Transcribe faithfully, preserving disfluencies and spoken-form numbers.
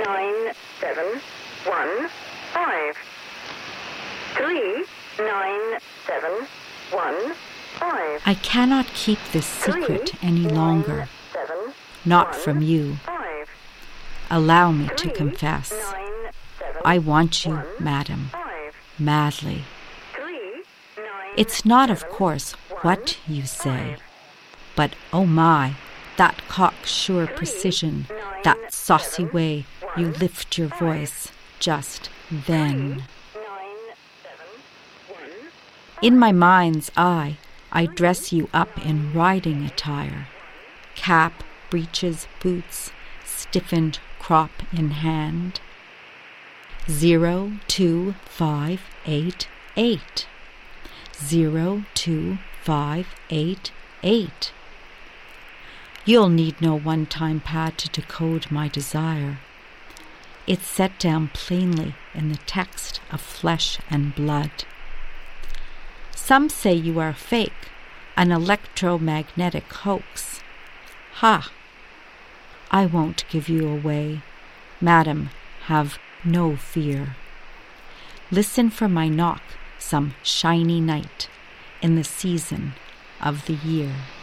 nine seven one five. Three nine seven one five. I cannot keep this secret Three, any nine, longer, seven, not one, from you. five. Allow me to Three, confess. nine, seven, I want you, one, madam, five. madly. Three, nine, It's not, of seven, course, one, what you say, five. but oh my, that cocksure Three, precision, nine, that saucy seven, way you one, lift your five. voice just then. Three, nine, seven, one, In my mind's eye, I dress you up in riding attire, cap, breeches, boots, stiffened crop in hand. Zero, two, five, eight, eight. Zero, two, five, eight, eight. You'll need no one-time pad to decode my desire. It's set down plainly in the text of flesh and blood. Some say you are fake, an electromagnetic hoax. Ha! I won't give you away. Madam, have no fear. Listen for my knock some shiny night in the season of the year.